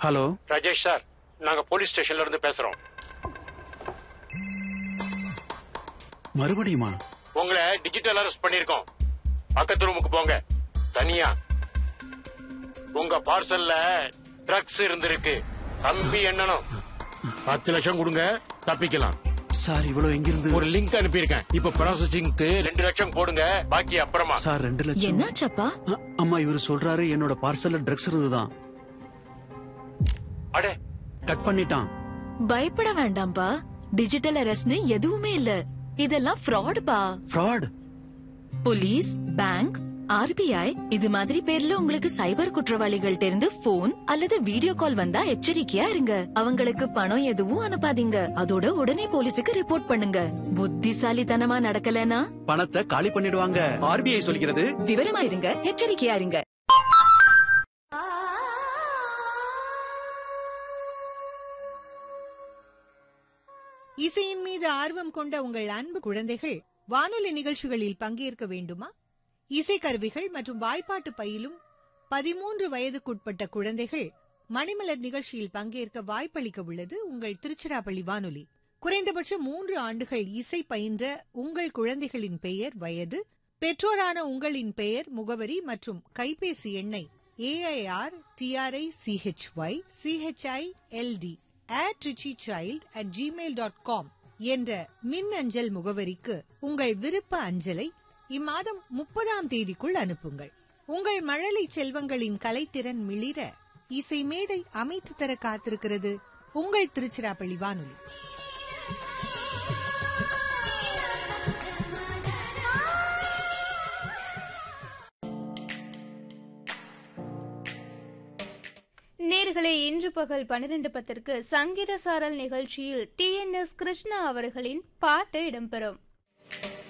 Hello Rajesh sir, நாங்க police ஸ்டேஷன்ல இருந்து பேசுறோம். மறுபடியுமா? உங்களை டிஜிட்டல் அரெஸ்ட் பண்ணிருக்கோம். பக்கத்து ரூமுக்கு போங்க, தனியா. உங்க பார்சல்ல ட்ரக்ஸ் இருந்திருக்கு. தம்பி என்னனும் 10 லட்சம் கொடுங்க, தப்பிக்கலாம். சார் இவ்வளவு எங்கிருந்து? ஒரு லிங்க் அனுப்பியிருக்கேன். இப்ப ப்ராசஸிங்க்கு 2 லட்சம் போடுங்க, பாக்கி அப்புறமா. சார் 2 லட்சம் என்னாச்சப்பா? அம்மா இவரு சொல்றாரு என்னோட பார்சல்ல ட்ரக்ஸ் இருந்துதான். அடே, கட் பண்ணிட்டான். பயப்பட வேண்டாம்பா, டிஜிட்டல் அரெஸ்ட்னு எதுவுமே இல்ல. இதெல்லாம் ஃப்ராடுப்பா. ஃப்ராட்? போலீஸ், பேங்க், ஆர்பிஐ இது மாதிரி பேர்ல உங்களுக்கு சைபர் குற்றவாளிகள்ட்ட இருந்து போன் அல்லது வீடியோ கால் வந்தா எச்சரிக்கையா இருங்க. அவங்களுக்கு பணம் எதுவும் அனுப்பாதீங்க. அதோட உடனே போலீஸுக்கு ரிப்போர்ட் பண்ணுங்க. புத்திசாலித்தனமா நடக்கலனா பணத்தை காலி பண்ணிடுவாங்க. ஆர்பிஐ சொல்கிறது. விவரமா இருங்க, எச்சரிக்கையா இருங்க. இசையின் மீது ஆர்வம் கொண்ட உங்கள் அன்பு குழந்தைகள் வானொலி நிகழ்ச்சிகளில் பங்கேற்க வேண்டுமா? இசைக்கருவிகள் மற்றும் வாய்ப்பாட்டு பயிலும் 13 வயதுக்குட்பட்ட குழந்தைகள் மணிமலர் நிகழ்ச்சியில் பங்கேற்க வாய்ப்பளிக்க உள்ளது உங்கள் திருச்சிராப்பள்ளி வானொலி. குறைந்தபட்சம் 3 ஆண்டுகள் இசை பயின்ற உங்கள் குழந்தைகளின் பெயர், வயது, பெற்றோரான உங்களின் பெயர், முகவரி மற்றும் கைபேசி எண்ணை AIRTRICHYCHILD@trichychild@gmail.com என்ற மின்னஞ்சல் முகவரிக்கு உங்கள் விருப்ப அஞ்சலை இம்மாதம் 30ஆம் தேதிக்குள் அனுப்புங்கள். உங்கள் மழலை செல்வங்களின் கலைத்திறன் மிளிர இசை மேடை அமைத்து தர காத்திருக்கிறது உங்கள் திருச்சிராப்பள்ளி வானொலி. நேயர்களே, இன்று பகல் 12:10 சங்கீத சாரல் நிகழ்ச்சியில் TNS கிருஷ்ணா அவர்களின் பாட்டு இடம்பெறும்.